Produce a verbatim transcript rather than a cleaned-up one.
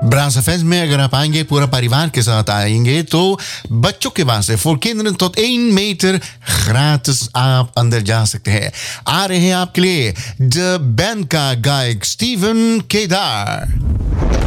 Brass fest में अगर आप आएंगे पूरा परिवार के साथ आएंगे तो बच्चों के वास्ते voor kinderen tot één meter gratis आप अंदर जा सकते हैं. आ रहे हैं आपके लिए द बैंड का गायक स्टीवन केदार.